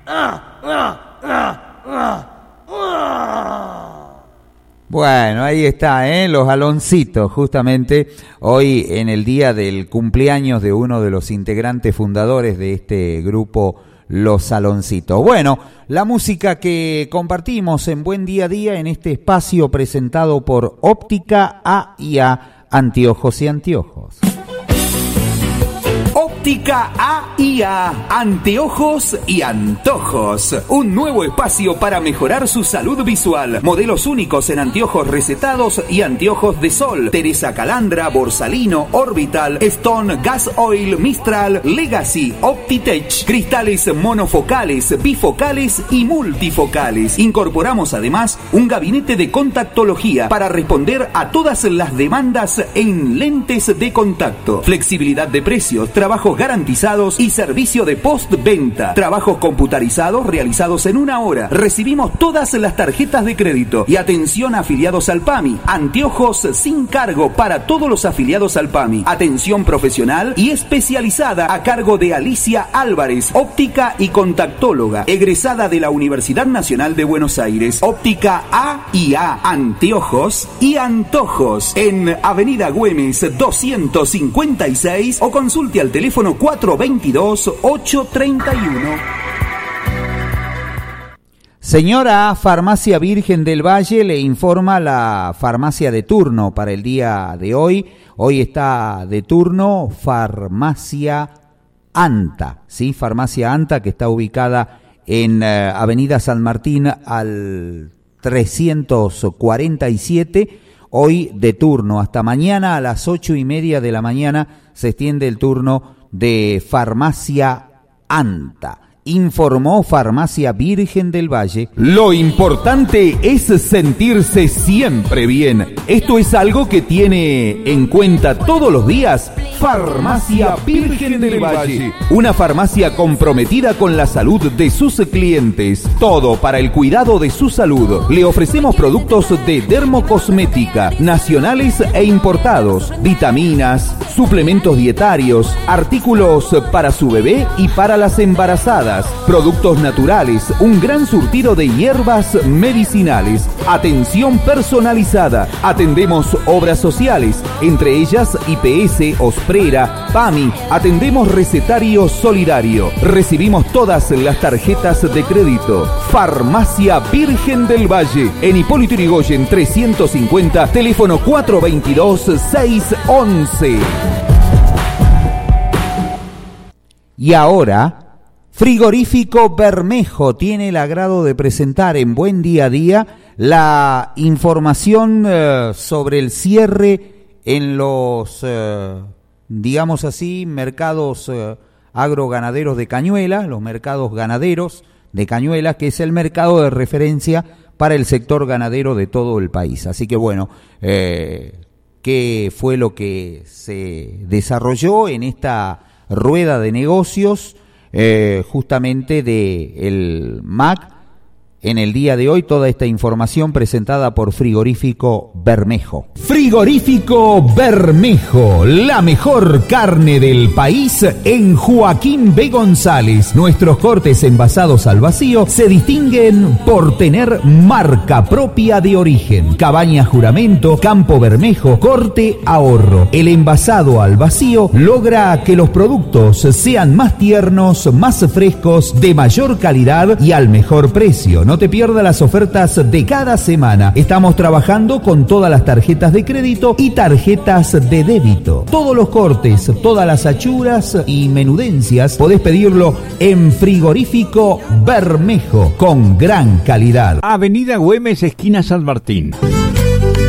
Bueno, ahí está, los Aloncitos, justamente hoy en el día del cumpleaños de uno de los integrantes fundadores de este grupo, Los Aloncitos. Bueno, la música que compartimos en Buen Día a Día en este espacio presentado por Óptica A&A, Anteojos y Anteojos. Óptica A&A, Anteojos y Antojos. Un nuevo espacio para mejorar su salud visual. Modelos únicos en anteojos recetados y anteojos de sol. Teresa Calandra, Borsalino, Orbital, Stone, Gas Oil, Mistral, Legacy, Optitech. Cristales monofocales, bifocales y multifocales. Incorporamos además un gabinete de contactología para responder a todas las demandas en lentes de contacto. Flexibilidad de precios, trabajos garantizados y servicio de postventa. Trabajos computarizados realizados en 1 hora. Recibimos todas las tarjetas de crédito y atención a afiliados al PAMI. Anteojos sin cargo para todos los afiliados al PAMI. Atención profesional y especializada a cargo de Alicia Álvarez, óptica y contactóloga, egresada de la Universidad Nacional de Buenos Aires. Óptica A&A, Anteojos y Antojos en Avenida Güemes 256 o consulte al teléfono 422-831. Señora Farmacia Virgen del Valle, le informa la farmacia de turno para el día de hoy. Hoy está de turno Farmacia Anta, ¿sí? Farmacia Anta, que está ubicada en Avenida San Martín al 347. Hoy de turno, hasta mañana a las 8:30 de la mañana se extiende el turno de Farmacia Anta. Informó Farmacia Virgen del Valle. Lo importante es sentirse siempre bien. Esto es algo que tiene en cuenta todos los días Farmacia Virgen del Valle. Una farmacia comprometida con la salud de sus clientes. Todo para el cuidado de su salud. Le ofrecemos productos de dermocosmética, nacionales e importados, vitaminas, suplementos dietarios, artículos para su bebé y para las embarazadas. Productos naturales, un gran surtido de hierbas medicinales, atención personalizada, atendemos obras sociales, entre ellas IPS, Osprera, PAMI, atendemos recetario solidario, recibimos todas las tarjetas de crédito. Farmacia Virgen del Valle, en Hipólito Yrigoyen 350, teléfono 422-611. Y ahora, Frigorífico Bermejo tiene el agrado de presentar en Buen Día a Día la información sobre el cierre en los, digamos así, mercados agroganaderos de Cañuelas, los mercados ganaderos de Cañuelas, que es el mercado de referencia para el sector ganadero de todo el país. Así que bueno, ¿qué fue lo que se desarrolló en esta rueda de negocios? Justamente de el MAC en el día de hoy, toda esta información presentada por Frigorífico Bermejo. Frigorífico Bermejo, la mejor carne del país en Joaquín B. González. Nuestros cortes envasados al vacío se distinguen por tener marca propia de origen. Cabaña Juramento, Campo Bermejo, Corte Ahorro. El envasado al vacío logra que los productos sean más tiernos, más frescos, de mayor calidad y al mejor precio. No te pierdas las ofertas de cada semana. Estamos trabajando con todas las tarjetas de crédito y tarjetas de débito. Todos los cortes, todas las achuras y menudencias podés pedirlo en Frigorífico Bermejo con gran calidad. Avenida Güemes, esquina San Martín.